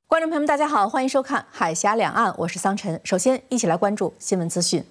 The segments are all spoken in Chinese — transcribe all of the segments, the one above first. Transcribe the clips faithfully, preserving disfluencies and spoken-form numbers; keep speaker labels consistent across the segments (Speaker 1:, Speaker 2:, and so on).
Speaker 1: 观众朋友们，大家好，欢迎收看《海峡两岸》，我是桑晨。首先，一起来关注新闻资讯。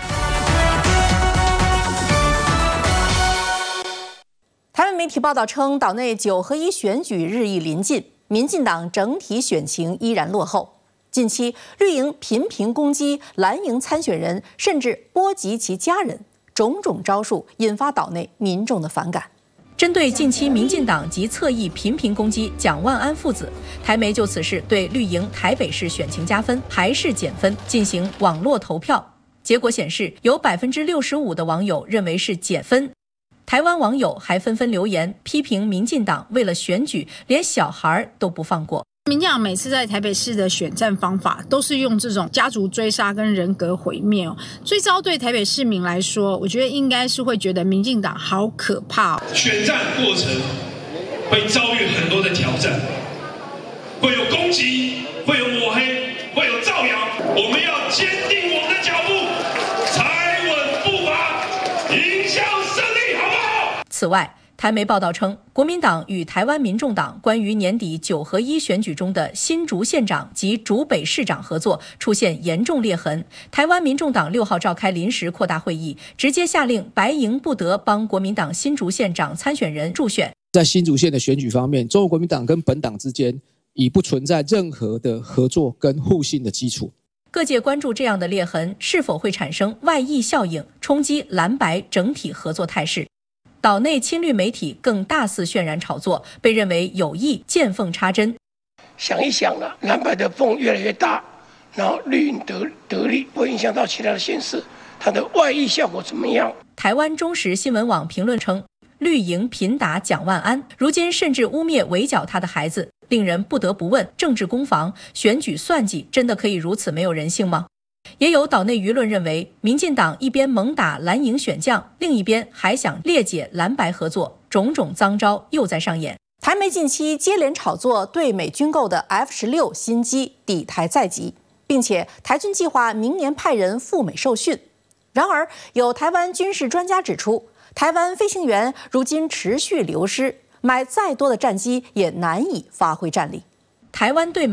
Speaker 1: 台湾媒体报道称，岛内九合一选举日益临近，民进党整体选情依然落后。近期，绿营频频攻击蓝营参选人，甚至波及其家人，种种招数引发岛内民众的反感。针对近期民进党及侧翼频频攻击蒋万安父子，台媒就此事对绿营台北市选情加分还是减分进行网络投票，结果显示有百分之六十五的网友认为是减分。台湾网友还纷纷留言批评民进党为了选举连小孩都不放过。
Speaker 2: 民进党每次在台北市的选战方法都是用这种家族追杀跟人格毁灭哦。最糟对台北市民来说，我觉得应该是会觉得民进党好可怕哦。
Speaker 3: 选战过程会遭遇很多的挑战，会有攻击，会有抹黑，会有造谣。我们要坚定我们的脚步，踩稳步伐，迎向胜利，好不好？
Speaker 1: 此外，台媒报道称，国民党与台湾民众党关于年底九合一选举中的新竹县长及竹北市长合作出现严重裂痕。台湾民众党六号召开临时扩大会议，直接下令白营不得帮国民党新竹县长参选人助选。
Speaker 4: 在新竹县的选举方面，中国国民党跟本党之间已不存在任何的合作跟互信的基础。
Speaker 1: 各界关注这样的裂痕是否会产生外溢效应，冲击蓝白整体合作态势。岛内亲绿媒体更大肆渲染炒作，被认为有意见缝插针。
Speaker 5: 想一想了，蓝白的缝越来越大，然后绿营得得利，会影响到其他的县市，它的外溢效果怎么样？
Speaker 1: 台湾中时新闻网评论称，绿营频打蒋万安，如今甚至污蔑围剿他的孩子，令人不得不问：政治攻防、选举算计，真的可以如此没有人性吗？也有岛内舆论认为，民进党一边猛打蓝营选将，另一边还想裂解蓝白合作，种种脏招又在上演。台媒近期接连炒作对美军购的 F 十六 新机抵台在即，并且台军计划明年派人赴美受训。然而，有台湾军事专家指出，台湾飞行员如今持续流失，买再多的战机也难以发挥战力。台湾对美